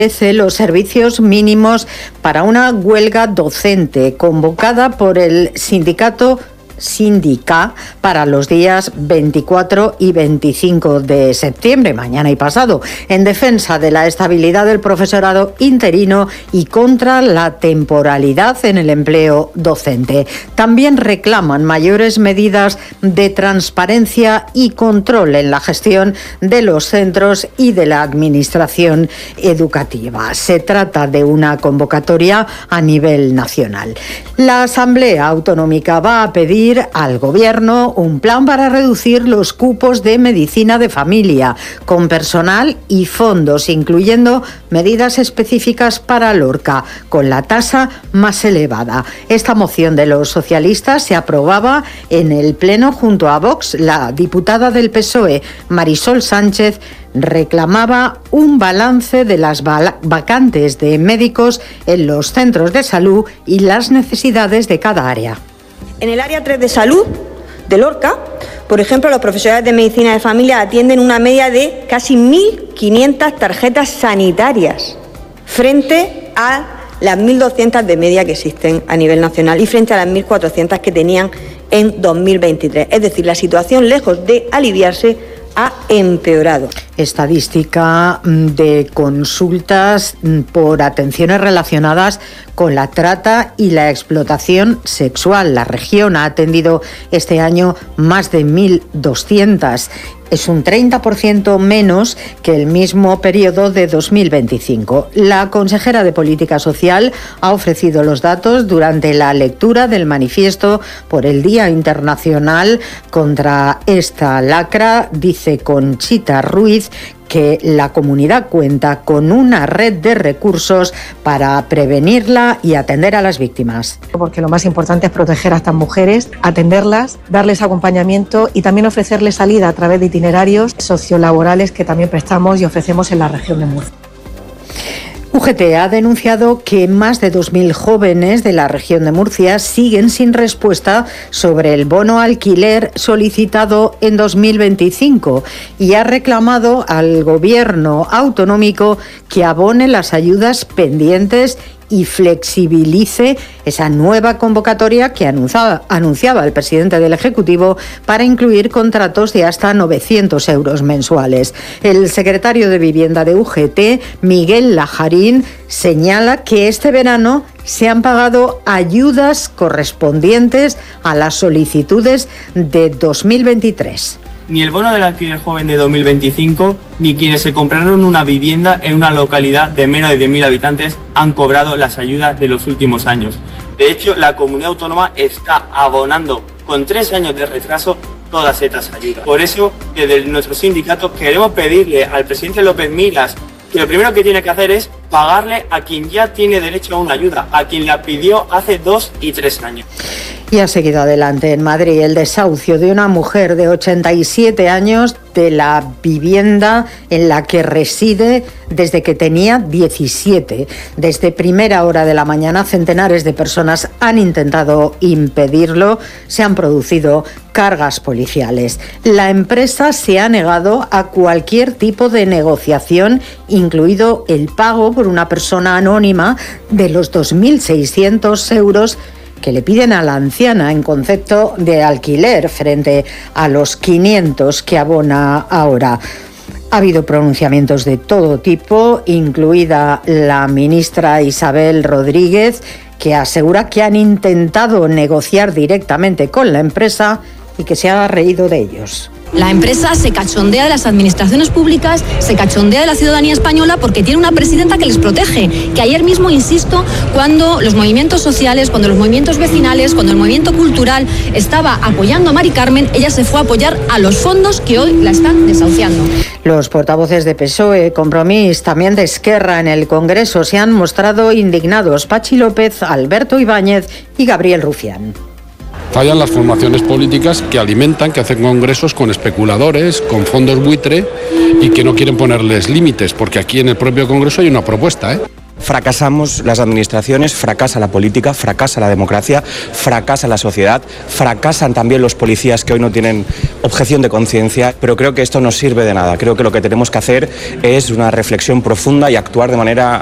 los servicios mínimos para una huelga docente convocada por el sindicato Síndica para los días 24 y 25 de septiembre, mañana y pasado, en defensa de la estabilidad del profesorado interino y contra la temporalidad en el empleo docente. También reclaman mayores medidas de transparencia y control en la gestión de los centros y de la administración educativa. Se trata de una convocatoria a nivel nacional. La Asamblea Autonómica va a pedir al Gobierno un plan para reducir los cupos de medicina de familia, con personal y fondos, incluyendo medidas específicas para Lorca, con la tasa más elevada. Esta moción de los socialistas se aprobaba en el Pleno junto a Vox. La diputada del PSOE, Marisol Sánchez, reclamaba un balance de las vacantes de médicos en los centros de salud y las necesidades de cada área. En el área 3 de salud de Lorca, por ejemplo, los profesionales de medicina de familia atienden una media de casi 1.500 tarjetas sanitarias frente a las 1.200 de media que existen a nivel nacional y frente a las 1.400 que tenían en 2023. Es decir, la situación, lejos de aliviarse, ha empeorado. Estadística de consultas por atenciones relacionadas con la trata y la explotación sexual. La región ha atendido este año más de 1.200. Es un 30% menos que el mismo periodo de 2025. La consejera de Política Social ha ofrecido los datos durante la lectura del manifiesto por el Día Internacional contra esta lacra. Dice Conchita Ruiz que la comunidad cuenta con una red de recursos para prevenirla y atender a las víctimas. Porque lo más importante es proteger a estas mujeres, atenderlas, darles acompañamiento y también ofrecerles salida a través de itinerarios sociolaborales que también prestamos y ofrecemos en la región de Murcia. UGT ha denunciado que más de 2.000 jóvenes de la región de Murcia siguen sin respuesta sobre el bono alquiler solicitado en 2025 y ha reclamado al Gobierno autonómico que abone las ayudas pendientes y flexibilice esa nueva convocatoria que anunciaba el presidente del Ejecutivo para incluir contratos de hasta 900 euros mensuales. El secretario de Vivienda de UGT, Miguel Lajarín, señala que este verano se han pagado ayudas correspondientes a las solicitudes de 2023. Ni el bono del alquiler joven de 2025, ni quienes se compraron una vivienda en una localidad de menos de 10.000 habitantes han cobrado las ayudas de los últimos años. De hecho, la comunidad autónoma está abonando con 3 años de retraso todas estas ayudas. Por eso, desde nuestro sindicato queremos pedirle al presidente López Miras que lo primero que tiene que hacer es pagarle a quien ya tiene derecho a una ayuda, a quien la pidió hace 2 y 3 años. Y ha seguido adelante en Madrid el desahucio de una mujer de 87 años de la vivienda en la que reside desde que tenía 17. Desde primera hora de la mañana, centenares de personas han intentado impedirlo. Se han producido cargas policiales. La empresa se ha negado a cualquier tipo de negociación, incluido el pago por una persona anónima de los 2.600 euros que le piden a la anciana en concepto de alquiler frente a los 500 que abona ahora. Ha habido pronunciamientos de todo tipo, incluida la ministra Isabel Rodríguez, que asegura que han intentado negociar directamente con la empresa y que se ha reído de ellos. La empresa se cachondea de las administraciones públicas, se cachondea de la ciudadanía española porque tiene una presidenta que les protege. Que ayer mismo, insisto, cuando los movimientos sociales, cuando los movimientos vecinales, cuando el movimiento cultural estaba apoyando a Mari Carmen, ella se fue a apoyar a los fondos que hoy la están desahuciando. Los portavoces de PSOE, Compromís, también de Esquerra en el Congreso se han mostrado indignados. Pachi López, Alberto Ibáñez y Gabriel Rufián. Fallan las formaciones políticas que alimentan, que hacen congresos con especuladores, con fondos buitre y que no quieren ponerles límites, porque aquí en el propio Congreso hay una propuesta, Fracasamos las administraciones, fracasa la política, fracasa la democracia, fracasa la sociedad, fracasan también los policías que hoy no tienen objeción de conciencia, pero creo que esto no sirve de nada. Creo que lo que tenemos que hacer es una reflexión profunda y actuar de manera